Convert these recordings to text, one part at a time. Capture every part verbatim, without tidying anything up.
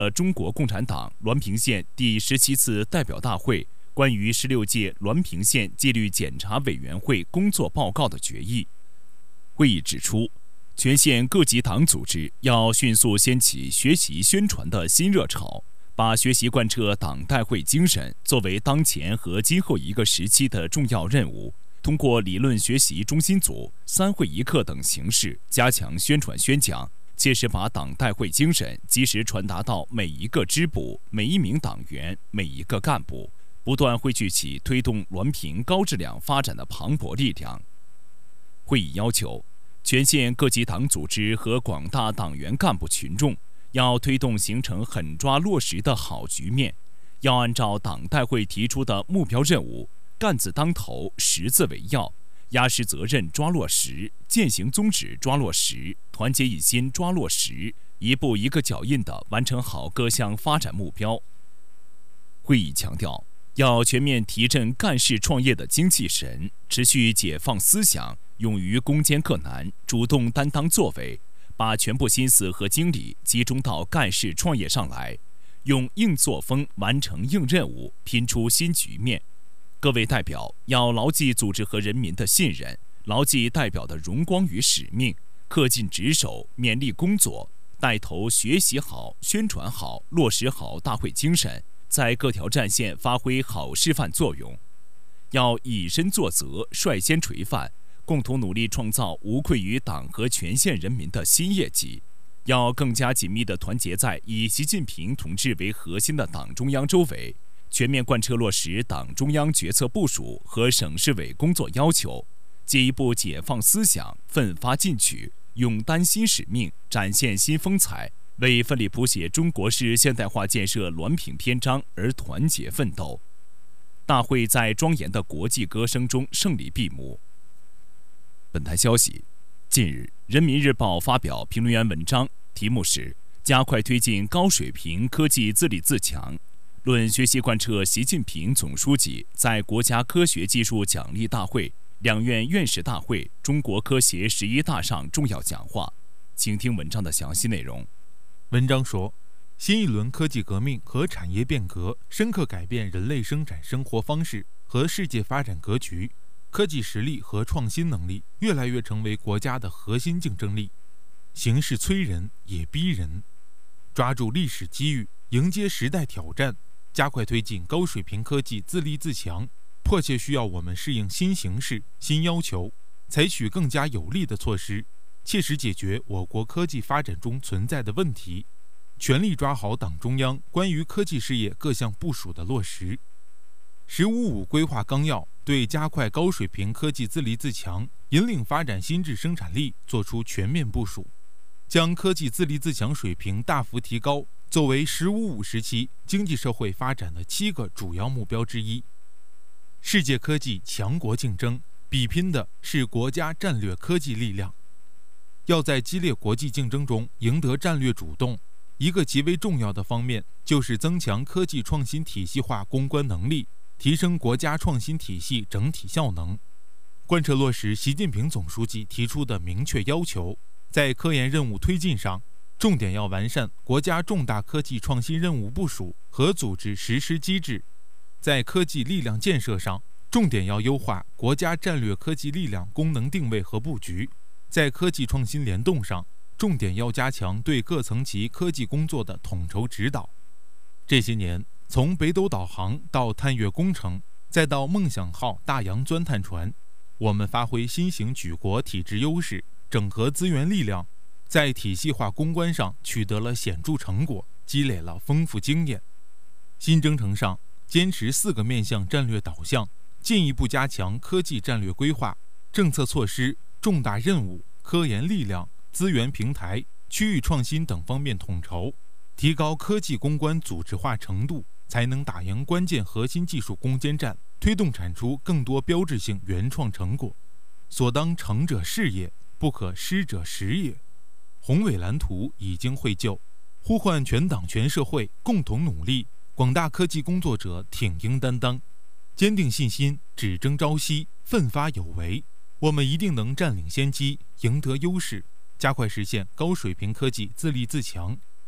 呃，中国共产党滦平县第十七次代表大会关于十六届滦平县纪律检查委员会工作报告的决议。会议指出，全县各级党组织要迅速掀起学习宣传的新热潮，把学习贯彻党代会精神作为当前和今后一个时期的重要任务，通过理论学习中心组、三会一课等形式加强宣传宣讲，切实把党代会精神及时传达到每一个支部、每一名党员、每一个干部，不断汇聚起推动滦平高质量发展的磅礴力量。会议要求，全县各级党组织和广大党员干部群众要推动形成狠抓落实的好局面，要按照党代会提出的目标任务，干字当头，实字为要，压实责任抓落实，践行宗旨抓落实，团结一心抓落实，一步一个脚印地完成好各项发展目标。会议强调，要全面提振干事创业的精气神，持续解放思想，勇于攻坚克难，主动担当作为，把全部心思和精力集中到干事创业上来，用硬作风完成硬任务，拼出新局面。各位代表要牢记组织和人民的信任，牢记代表的荣光与使命，恪尽职守，勉力工作，带头学习好、宣传好、落实好大会精神，在各条战线发挥好示范作用。要以身作则，率先垂范，共同努力创造无愧于党和全县人民的新业绩。要更加紧密地团结在以习近平同志为核心的党中央周围，全面贯彻落实党中央决策部署和省市委工作要求，进一步解放思想，奋发进取，勇担新使命，展现新风采，为奋力谱写中国式现代化建设滦平篇章而团结奋斗。大会在庄严的国际歌声中胜利闭幕。本台消息，近日，《人民日报》发表评论员文章，题目是“加快推进高水平科技自立自强”，论学习贯彻习近平总书记在国家科学技术奖励大会、两院院士大会、中国科协十一大上重要讲话。请听文章的详细内容。 文章说，新一轮科技革命和产业变革深刻改变人类生产生活方式和世界发展格局，科技实力和创新能力越来越成为国家的核心竞争力。形势催人也逼人，抓住历史机遇，迎接时代挑战，加快推进高水平科技自立自强，迫切需要我们适应新形势、新要求，采取更加有力的措施，切实解决我国科技发展中存在的问题，全力抓好党中央关于科技事业各项部署的落实。十五五规划纲要对加快高水平科技自立自强、引领发展新质生产力作出全面部署，将科技自立自强水平大幅提高作为十五五时期经济社会发展的七个主要目标之一。世界科技强国竞争比拼的是国家战略科技力量，要在激烈国际竞争中赢得战略主动，一个极为重要的方面就是增强科技创新体系化攻关能力，提升国家创新体系整体效能，贯彻落实习近平总书记提出的明确要求。在科研任务推进上，重点要完善国家重大科技创新任务部署和组织实施机制；在科技力量建设上，重点要优化国家战略科技力量功能定位和布局；在科技创新联动上，重点要加强对各层级科技工作的统筹指导。这些年，从北斗导航到探月工程，再到梦想号大洋钻探船，我们发挥新型举国体制优势，整合资源力量，在体系化攻关上取得了显著成果，积累了丰富经验。新征程上，坚持四个面向战略导向，进一步加强科技战略规划、政策措施、重大任务、科研力量、资源平台、区域创新等方面统筹，提高科技攻关组织化程度，才能打赢关键核心技术攻坚战，推动产出更多标志性原创成果。所当成者事业，不可失者时也。宏伟蓝图已经绘就，呼唤全党全社会共同努力，广大科技工作者挺膺担当，坚定信心，只争朝夕，奋发有为。我们一定能占领先机，赢得优势，加快实现高水平科技自立自强，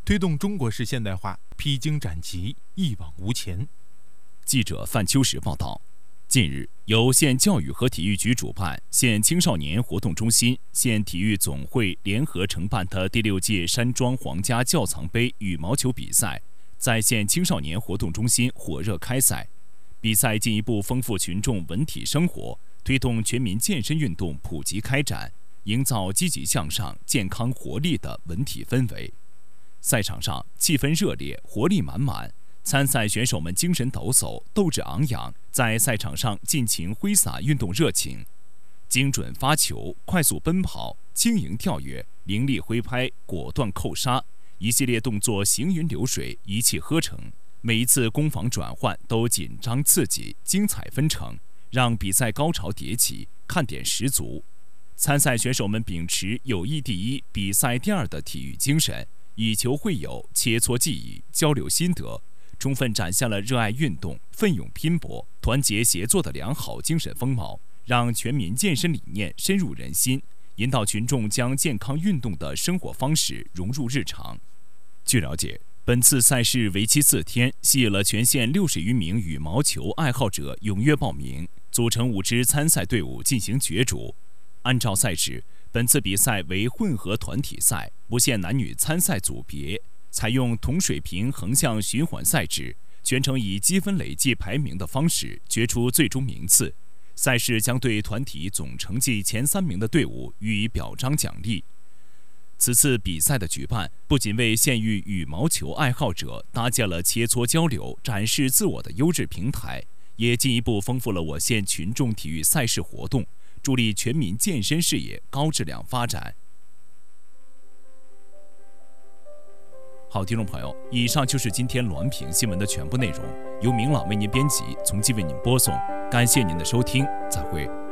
推动中国式现代化披荆斩棘，一往无前。 记者范秋实报道。近日，由县教育和体育局主办、县青少年活动中心、县体育总会联合承办的第六届山庄皇家窖藏杯羽毛球比赛，在县青少年活动中心火热开赛。比赛进一步丰富群众文体生活，推动全民健身运动普及开展，营造积极向上、健康活力的文体氛围。赛场上气氛热烈，活力满满。参赛选手们精神抖擞，斗志昂扬，在赛场上尽情挥洒运动热情，精准发球、快速奔跑、轻盈跳跃、凌厉挥拍、果断扣杀，一系列动作行云流水，一气呵成。每一次攻防转换都紧张刺激、精彩纷呈，让比赛高潮迭起，看点十足。参赛选手们秉持友谊第一、比赛第二的体育精神，以球会友，切磋技艺，交流心得。充分展现了热爱运动、奋勇拼搏、团结协作的良好精神风貌，让全民健身理念深入人心，引导群众将健康运动的生活方式融入日常。据了解，本次赛事为期四天，吸引了全县六十余名羽毛球爱好者踊跃报名，组成五支参赛队伍进行角逐。按照赛制，本次比赛为混合团体赛，不限男女参赛组别。采用同水平横向循环赛制，全程以积分累计排名的方式决出最终名次。赛事将对团体总成绩前三名的队伍予以表彰奖励。此次比赛的举办，不仅为县域羽毛球爱好者搭建了切磋交流、展示自我的优质平台，也进一步丰富了我县群众体育赛事活动，助力全民健身事业高质量发展。好，听众朋友，以上就是今天滦平新闻的全部内容，由明朗为您编辑，从即为您播送。感谢您的收听，再会。